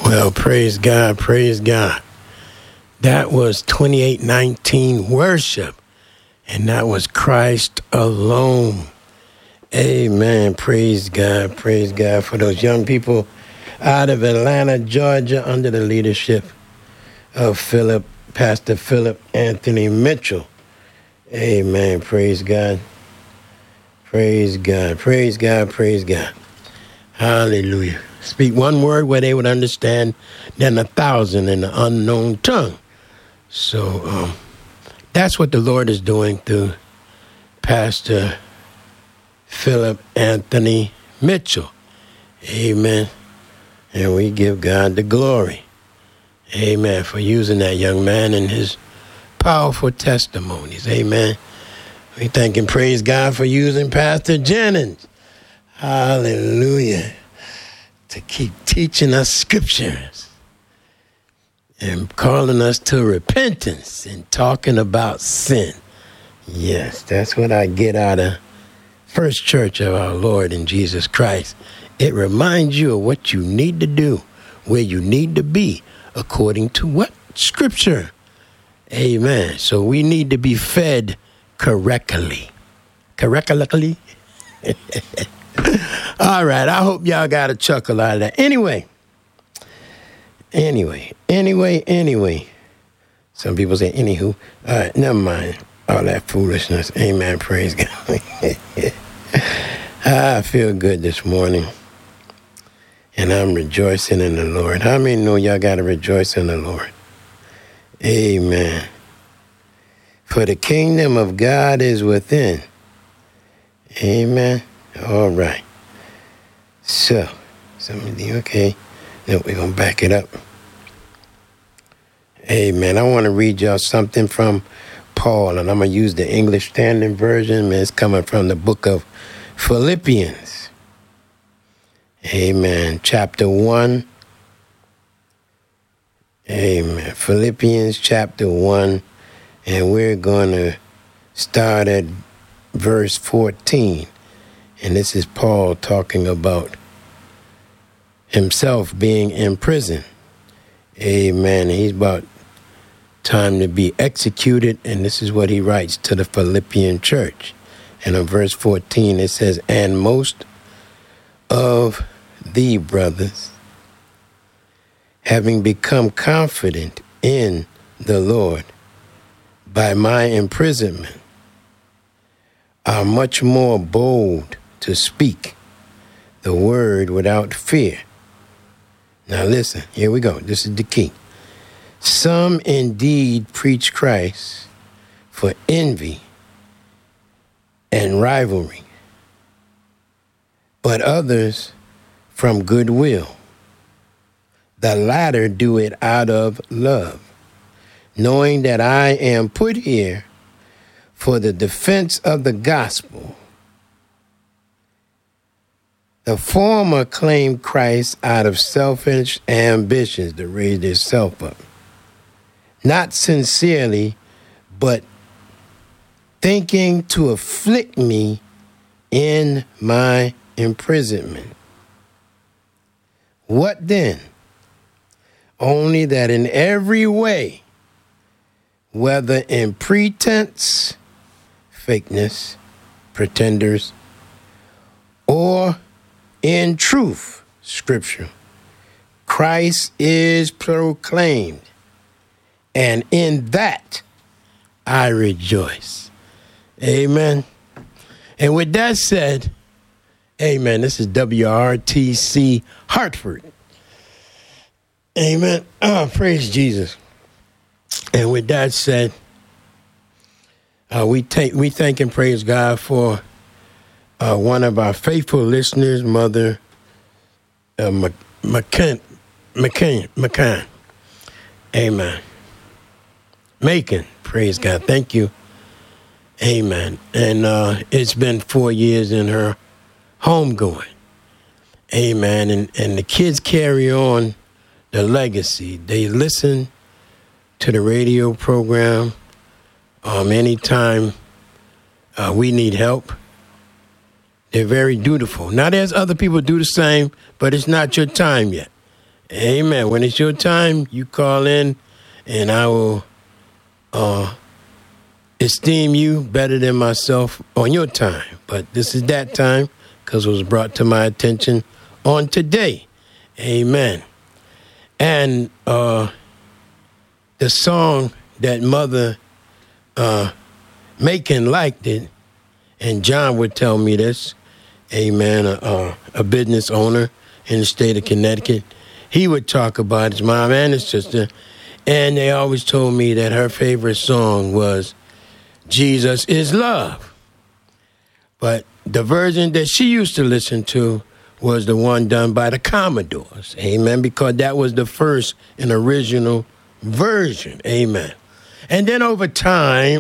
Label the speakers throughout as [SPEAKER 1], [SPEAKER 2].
[SPEAKER 1] Well, praise God, praise God. That was 2819 worship, and that was Christ alone. Amen. Praise God for those young people out of Atlanta, Georgia, under the leadership of Pastor Philip Anthony Mitchell. Amen. Praise God. Praise God. Praise God. Praise God. Hallelujah. Speak one word where they would understand than 1,000 in the unknown tongue. So that's what the Lord is doing through Pastor Philip Anthony Mitchell. Amen. And we give God the glory. Amen. For using that young man and his powerful testimonies. Amen. We thank and praise God for using Pastor Jennings. Hallelujah. To keep teaching us scriptures and calling us to repentance and talking about sin. Yes, that's what I get out of First Church of our Lord and Jesus Christ. It reminds you of what you need to do, where you need to be, according to what? Scripture. Amen. So we need to be fed correctly. Correctly? All right, I hope y'all got a chuckle out of that. Anyway. Some people say, anywho. All right, never mind all that foolishness. Amen, praise God. I feel good this morning, and I'm rejoicing in the Lord. How many know y'all got to rejoice in the Lord? Amen. For the kingdom of God is within. Amen. All right. So, okay. No, we're going to back it up. Amen. I want to read y'all something from Paul, and I'm going to use the English Standard Version. It's coming from the book of Philippians. Amen. Chapter 1. Amen. Philippians chapter 1. And we're going to start at verse 14. And this is Paul talking about himself being in prison. Amen. He's about time to be executed. And this is what he writes to the Philippian church. And in verse 14 it says, "And most of thee, brothers, having become confident in the Lord by my imprisonment, are much more bold to speak the word without fear." Now listen, here we go. This is the key. "Some indeed preach Christ for envy and rivalry, but others from goodwill. The latter do it out of love, knowing that I am put here for the defense of the gospel. The former claim Christ out of selfish ambitions to raise themselves up, not sincerely, but thinking to afflict me in my imprisonment. What then? Only that in every way, whether in pretense, fakeness, pretenders, or in truth, scripture, Christ is proclaimed, and in that I rejoice." Amen. And with that said, amen, this is WRTC Hartford. Amen. Oh, praise Jesus. And with that said, we thank and praise God for one of our faithful listeners, Mother McCann. Amen. Macon. Praise God. Thank you. Amen. And it's been 4 years in her homegoing. Amen. And the kids carry on the legacy. They listen to the radio program anytime we need help. They're very dutiful. Now, there's other people do the same, but it's not your time yet. Amen. When it's your time, you call in, and I will esteem you better than myself on your time. But this is that time because it was brought to my attention on today. Amen. And the song that Mother Macon liked it, and John would tell me this, amen, a business owner in the state of Connecticut. He would talk about his mom and his sister, and they always told me that her favorite song was Jesus is Love. But the version that she used to listen to was the one done by the Commodores, amen, because that was the first and original version, amen. And then over time,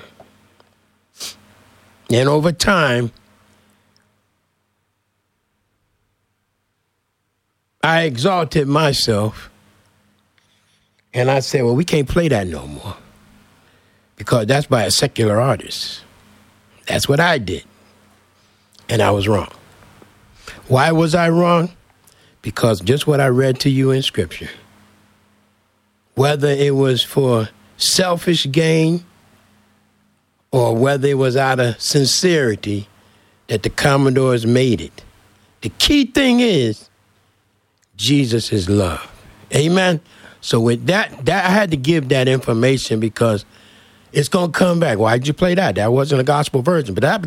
[SPEAKER 1] I exalted myself, and I said, well, we can't play that no more because that's by a secular artist. That's what I did, and I was wrong. Why was I wrong? Because just what I read to you in Scripture, whether it was for selfish gain or whether it was out of sincerity that the Commodores made it, the key thing is Jesus is love. Amen? So with that I had to give that information because it's going to come back. Why'd you play that? That wasn't a gospel version. That's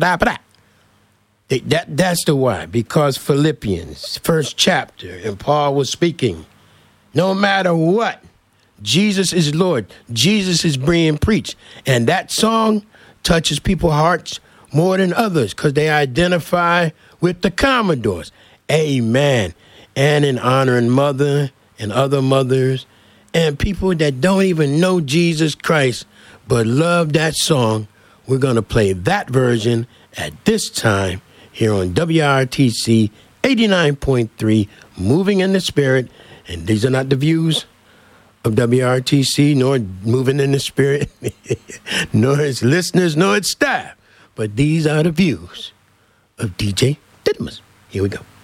[SPEAKER 1] the why. Because Philippians, first chapter, and Paul was speaking, no matter what, Jesus is Lord. Jesus is being preached. And that song touches people's hearts more than others because they identify with the Commodores. Amen. And in honoring Mother and other mothers and people that don't even know Jesus Christ but love that song, we're going to play that version at this time here on WRTC 89.3, Moving in the Spirit. And these are not the views of WRTC, nor Moving in the Spirit, nor its listeners, nor its staff. But these are the views of DJ Didymus. Here we go.